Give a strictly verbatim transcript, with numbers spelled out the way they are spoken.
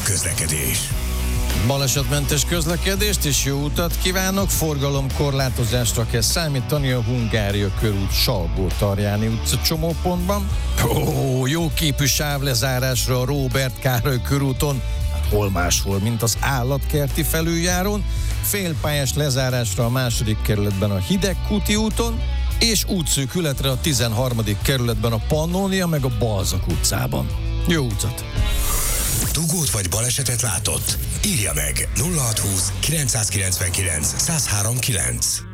közlekedés. Balesetmentes közlekedést és jó utat kívánok, forgalomkorlátozásra kell számítani a Hungária körút Salgó-Tarjáni utca csomópontban. Ó, jó képű sávlezárásra a Róbert Károly körúton, hát hol máshol, mint az állatkerti felüljáron, félpályás lezárásra a második kerületben a Hidegkúti úton, és útszűkületre a tizenharmadik kerületben a Pannónia meg a Balzak utcában. Jó utat! Dugót vagy balesetet látott? Írja meg nulla hat húsz kilencszázkilencvenkilenc száz három kilenc.